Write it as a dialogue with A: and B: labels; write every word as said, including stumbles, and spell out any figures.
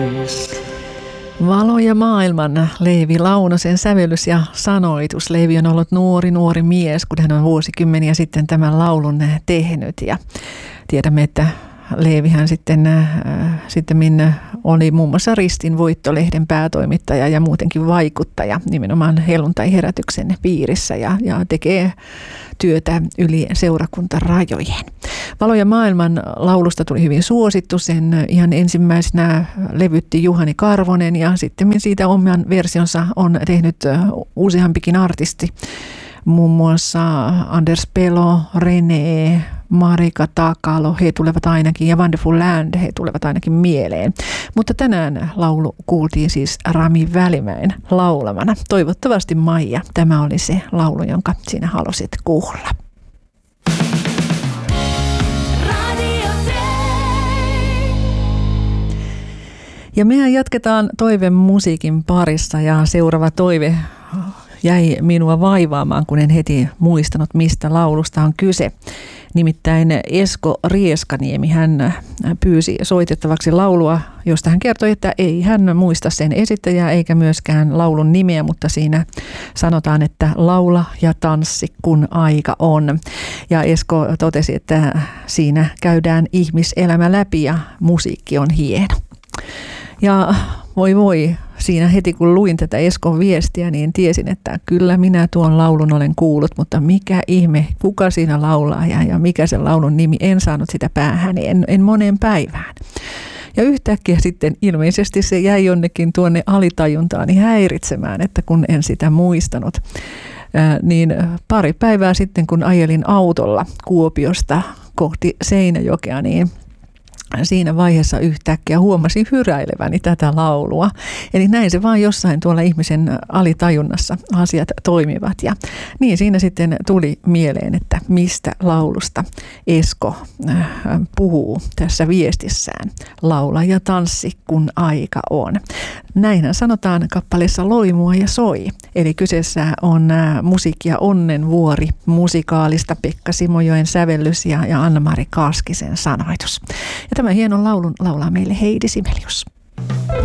A: Valo ja maailman, Leevi Launosen sävellys ja sanoitus. Leevi on ollut nuori, nuori mies, kun hän on vuosikymmeniä sitten tämän laulun tehnyt. Ja tiedämme, että Leevihän sitten, äh, sitten oli muun muassa Ristin Voitto-lehden päätoimittaja ja muutenkin vaikuttaja nimenomaan helluntai-herätyksen piirissä ja, ja tekee työtä yli seurakuntarajojen. Valo ja maailman laulusta tuli hyvin suosittu. Sen ihan ensimmäisenä levytti Juhani Karvonen ja sitten siitä oman versionsa on tehnyt useampikin artisti. Muun muassa Anders Pelo, René, Marika Takalo, he tulevat ainakin, ja Wonderful Land, he tulevat ainakin mieleen. Mutta tänään laulu kuultiin siis Rami Välimäen laulamana. Toivottavasti, Maija, tämä oli se laulu, jonka sinä halusit kuulla. Ja mehän jatketaan toivemusiikin parissa, ja seuraava toive jäi minua vaivaamaan, kun en heti muistanut, mistä laulusta on kyse. Nimittäin Esko Rieskaniemi, hän pyysi soitettavaksi laulua, josta hän kertoi, että ei hän muista sen esittäjää eikä myöskään laulun nimeä, mutta siinä sanotaan, että laula ja tanssi, kun aika on. Ja Esko totesi, että siinä käydään ihmiselämä läpi ja musiikki on hieno. Ja voi voi, siinä heti kun luin tätä Eskon viestiä, niin tiesin, että kyllä minä tuon laulun olen kuullut, mutta mikä ihme, kuka siinä laulaa ja, ja mikä sen laulun nimi, en saanut sitä päähäni, en, en moneen päivään. Ja yhtäkkiä sitten ilmeisesti se jäi jonnekin tuonne alitajuntaani häiritsemään, että kun en sitä muistanut. Ää, niin pari päivää sitten, kun ajelin autolla Kuopiosta kohti Seinäjokea, niin siinä vaiheessa yhtäkkiä huomasin hyräileväni tätä laulua. Eli näin se vaan jossain tuolla ihmisen alitajunnassa asiat toimivat. Ja niin siinä sitten tuli mieleen, että mistä laulusta Esko puhuu tässä viestissään. Laula ja tanssi, kun aika on. Näinhän sanotaan kappaleessa Loimua ja soi. Eli kyseessä on musiikki ja onnenvuori musikaalista, Pekka Simojoen sävellys ja, ja Anna-Mari Kaaskisen sanoitus. Ja tämän hienon laulun laulaa meille Heidi Sibelius.